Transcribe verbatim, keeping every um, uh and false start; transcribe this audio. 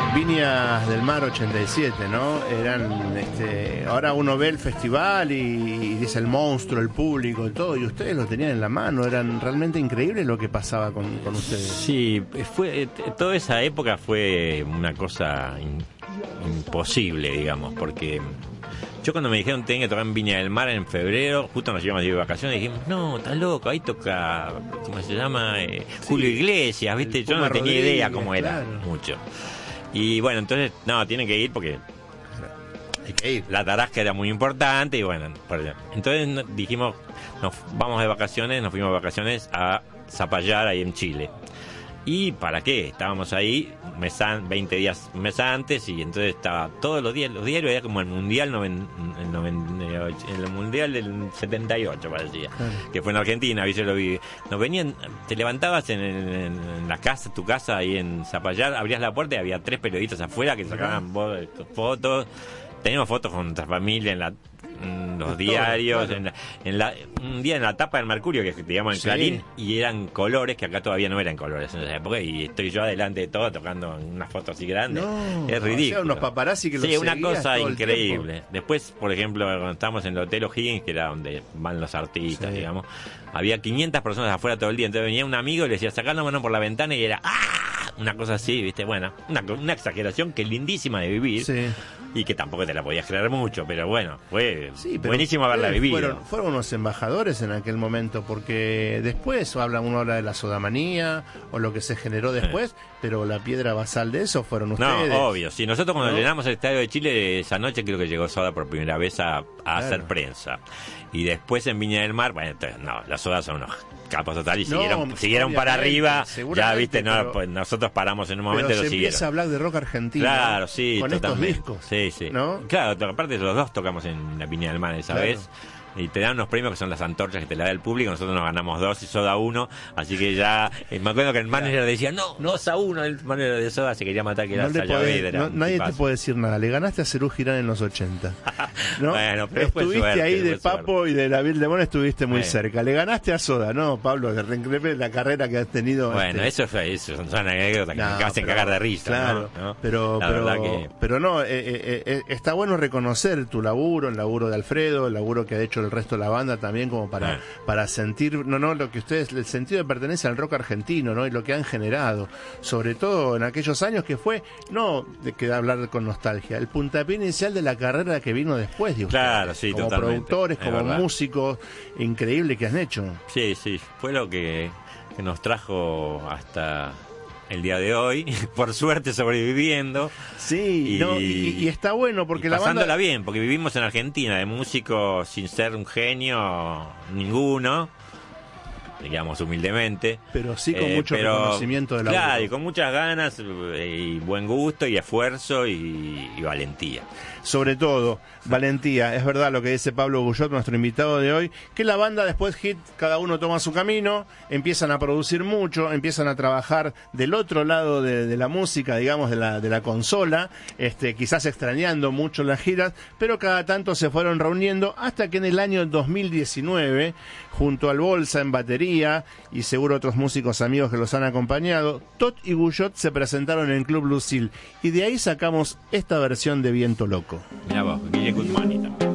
Viñas del Mar ochenta y siete, ¿no? Eran, este, ahora uno ve el festival y, y dice el monstruo, el público y todo, y ustedes lo tenían en la mano, eran realmente increíble lo que pasaba con, con ustedes. Sí, fue, toda esa época fue una cosa in, imposible, digamos, porque yo cuando me dijeron tenía que tocar en Viña del Mar en febrero, justo nos llevamos de vacaciones, dijimos, no, estás loco, ahí toca, ¿cómo se llama? Eh, Julio sí, Iglesias, ¿viste? Yo no tenía Rodríguez, idea cómo era, claro. Mucho. Y bueno, entonces, no, tienen que ir porque hay que ir. La tarasca era muy importante y bueno, entonces dijimos, nos vamos de vacaciones, nos fuimos de vacaciones a Zapallar, ahí en Chile. ¿Y para qué? Estábamos ahí mes an, veinte días, un mes antes, y entonces estaba todos los días, los diarios era como el mundial noven, el, noventa y ocho, el mundial del setenta y ocho parecía, claro. Que fue en Argentina, yo lo vi. Nos venían, te levantabas en, en, en la casa, tu casa ahí en Zapallar, abrías la puerta y había tres periodistas afuera que sacaban uh-huh. fotos. Teníamos fotos con nuestra familia en la los diarios, todo, claro. en la, en la, un día en la tapa del Mercurio, que digamos en Clarín, sí. Y eran colores, que acá todavía no eran colores en esa época, y estoy yo adelante de todo tocando una foto así grande. No, es ridículo. O sea, unos paparazzi que los sí, una cosa increíble. Después, por ejemplo, cuando estábamos en el Hotel O'Higgins, que era donde van los artistas, sí. digamos, había quinientas personas afuera todo el día, entonces venía un amigo y le decía, sacá la mano por la ventana, y era ¡ah! Una cosa así, ¿viste? Bueno, una, una exageración que es lindísima de vivir, sí. Y que tampoco te la podías creer mucho, pero bueno, fue sí, pero buenísimo haberla vivido. Fueron, fueron unos embajadores en aquel momento, porque después habla, uno habla de la sodamanía o lo que se generó después, pero la piedra basal de eso fueron ustedes. No, obvio, sí, nosotros cuando ¿no? llenamos el Estadio de Chile, esa noche creo que llegó Soda por primera vez a, a claro. hacer prensa. Y después en Viña del Mar, bueno, entonces, no, las Sodas son unos capos total y no, siguieron, siguieron para arriba, ya viste, no, pero, pues nosotros paramos en un momento y lo siguieron. Empieza a hablar de rock argentino. Claro, sí, con totalmente. Estos discos. Sí, sí. ¿No? Claro, aparte los dos tocamos en la Viña del Mar esa claro. vez. Y te dan unos premios que son las antorchas que te la da el público. Nosotros nos ganamos dos y Soda uno. Así que ya, eh, me acuerdo que el manager decía, no, no es a uno. El manager de Soda se quería matar, que no era Saya Vedra. No, nadie te puede decir nada. Le ganaste a Serú Girán en los ochenta, ¿no? Bueno, pero estuviste suerte, ahí de Papo suerte. Y de la Bildemón estuviste muy bueno. cerca. Le ganaste a Soda, ¿no, Pablo? Que reincrepe la carrera que has tenido. Bueno, este... eso fue eso. Son anécdotas que no, me hacen cagar de risa. Claro, ¿no? pero, pero, que... pero no, eh, eh, eh, está bueno reconocer tu laburo, el laburo de Alfredo, el laburo que ha hecho el resto de la banda también, como para, ah. para sentir, no, no, lo que ustedes, el sentido de pertenencia al rock argentino, ¿no? Y lo que han generado, sobre todo en aquellos años que fue, no de que hablar con nostalgia, el puntapié inicial de la carrera que vino después de ustedes. Claro, sí, como totalmente. Productores, como verdad. Músicos, increíble que han hecho. Sí, sí, fue lo que, que nos trajo hasta el día de hoy, por suerte sobreviviendo. Sí, y, no, y, y está bueno porque y la pasándola banda... bien, porque vivimos en Argentina, de músico sin ser un genio ninguno, digamos humildemente. Pero sí con eh, mucho pero, reconocimiento de la claro, laburo. Y con muchas ganas, y buen gusto, y esfuerzo, y, y valentía. Sobre todo, valentía. Es verdad lo que dice Pablo Guyot, nuestro invitado de hoy, que la banda después hit, cada uno toma su camino, empiezan a producir mucho, empiezan a trabajar del otro lado de, de la música, digamos, de la, de la consola, este, quizás extrañando mucho las giras, pero cada tanto se fueron reuniendo hasta que en el año dos mil diecinueve, junto al Bolsa en batería, y seguro otros músicos amigos que los han acompañado, Tot y Guyot se presentaron en Club Lucille, y de ahí sacamos esta versión de Viento Loco. Mirá vos, Guille Guzmán también.